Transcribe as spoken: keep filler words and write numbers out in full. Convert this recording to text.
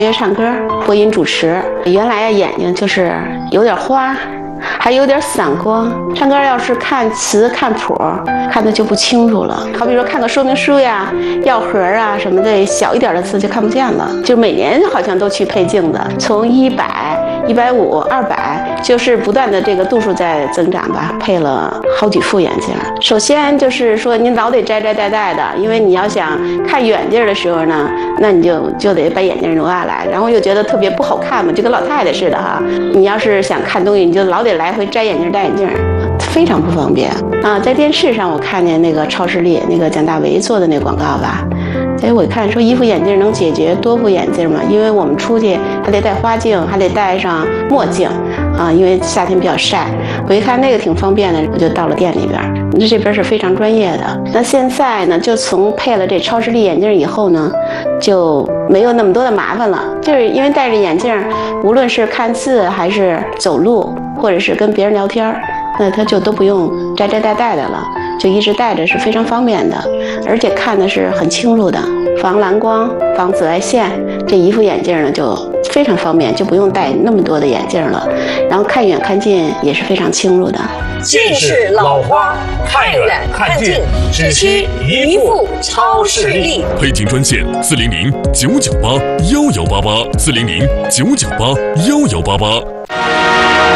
学唱歌、播音主持，原来呀眼睛就是有点花，还有点散光。唱歌要是看词、看谱，看的就不清楚了。好比说看个说明书呀、药盒啊什么的，小一点的字就看不见了。就每年好像都去配镜子，从一百、一百五、二百，就是不断的这个度数在增长吧。配了好几副眼镜。首先就是说你老得摘摘戴戴的，因为你要想看远地儿的时候呢，那你就就得把眼镜挪下来，然后又觉得特别不好看嘛，就跟老太太似的哈。你要是想看东西，你就老得来回摘眼镜戴眼镜，非常不方便啊。在电视上我看见那个超视力那个蒋大为做的那广告吧。哎，我看说一副眼镜能解决多副眼镜嘛？因为我们出去还得戴花镜，还得戴上墨镜，啊，因为夏天比较晒。我一看那个挺方便的，我就到了店里边。那这边是非常专业的。那现在呢，就从配了这超视力眼镜以后呢，就没有那么多的麻烦了。就是因为戴着眼镜，无论是看字还是走路，或者是跟别人聊天，那他就都不用摘摘戴戴的了。就一直戴着是非常方便的，而且看的是很清楚的，防蓝光、防紫外线。这一副眼镜呢就非常方便，就不用戴那么多的眼镜了。然后看远看近也是非常清楚的。 近视老花，看远看近只需一副超视力。 配镜专线：四零零九九八幺幺八八，四零零九九八幺幺八八。